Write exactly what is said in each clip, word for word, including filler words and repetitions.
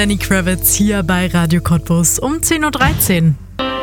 Lenny Kravitz hier bei Radio Cottbus um zehn Uhr dreizehn.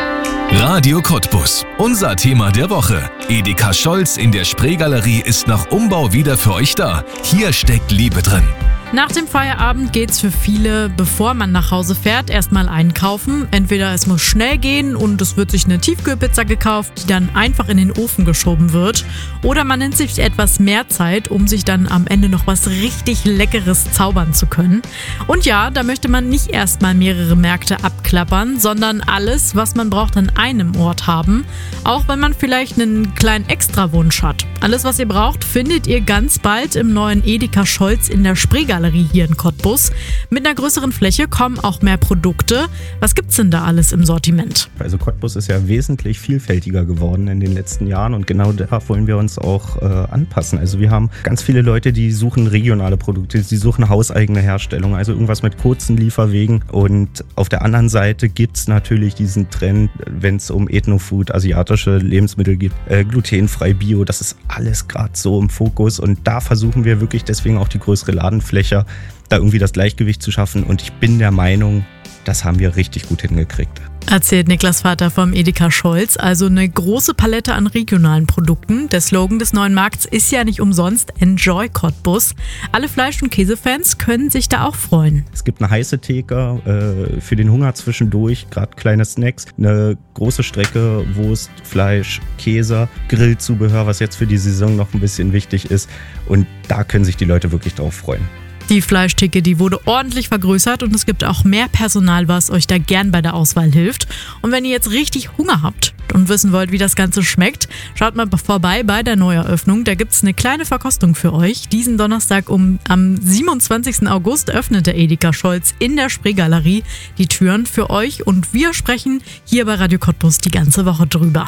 Radio Cottbus, unser Thema der Woche. Edeka Scholz in der Spreegalerie ist nach Umbau wieder für euch da. Hier steckt Liebe drin. Nach dem Feierabend geht's für viele, bevor man nach Hause fährt, erstmal einkaufen. Entweder es muss schnell gehen und es wird sich eine Tiefkühlpizza gekauft, die dann einfach in den Ofen geschoben wird. Oder man nimmt sich etwas mehr Zeit, um sich dann am Ende noch was richtig Leckeres zaubern zu können. Und ja, da möchte man nicht erstmal mehrere Märkte abklappern, sondern alles, was man braucht, an einem Ort haben. Auch wenn man vielleicht einen kleinen Extrawunsch hat. Alles, was ihr braucht, findet ihr ganz bald im neuen Edeka Scholz in der Spreegalerie hier in Cottbus. Mit einer größeren Fläche kommen auch mehr Produkte. Was gibt's denn da alles im Sortiment? Also Cottbus ist ja wesentlich vielfältiger geworden in den letzten Jahren und genau da wollen wir uns auch äh, anpassen. Also wir haben ganz viele Leute, die suchen regionale Produkte, die suchen hauseigene Herstellung, also irgendwas mit kurzen Lieferwegen. Und auf der anderen Seite gibt's natürlich diesen Trend, wenn es um Ethnofood, asiatische Lebensmittel geht, äh, glutenfrei, Bio, das ist alles gerade so im Fokus und da versuchen wir wirklich deswegen auch die größere Ladenfläche, da irgendwie das Gleichgewicht zu schaffen und ich bin der Meinung, das haben wir richtig gut hingekriegt. Erzählt Niklas Vater vom Edeka Scholz, also eine große Palette an regionalen Produkten. Der Slogan des neuen Markts ist ja nicht umsonst Enjoy Cottbus. Alle Fleisch- und Käsefans können sich da auch freuen. Es gibt eine heiße Theke äh, für den Hunger zwischendurch, gerade kleine Snacks, eine große Strecke Wurst, Fleisch, Käse, Grillzubehör, was jetzt für die Saison noch ein bisschen wichtig ist und da können sich die Leute wirklich drauf freuen. Die Fleischtheke, die wurde ordentlich vergrößert und es gibt auch mehr Personal, was euch da gern bei der Auswahl hilft. Und wenn ihr jetzt richtig Hunger habt und wissen wollt, wie das Ganze schmeckt, schaut mal vorbei bei der Neueröffnung. Da gibt es eine kleine Verkostung für euch. Diesen Donnerstag um am siebenundzwanzigsten August öffnet der Edeka Scholz in der Spreegalerie die Türen für euch und wir sprechen hier bei Radio Cottbus die ganze Woche drüber.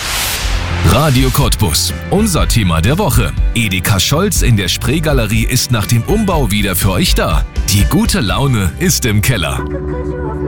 Radio Cottbus, unser Thema der Woche. Edeka Scholz in der Spreegalerie ist nach dem Umbau wieder für euch da. Die gute Laune ist im Keller.